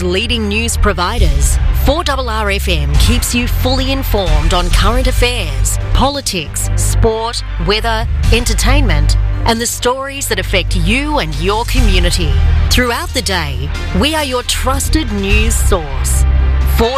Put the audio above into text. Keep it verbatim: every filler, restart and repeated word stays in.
leading news providers, four R R F M keeps you fully informed on current affairs, politics, sport, weather, entertainment, and the stories that affect you and your community. Throughout the day, we are your trusted news source.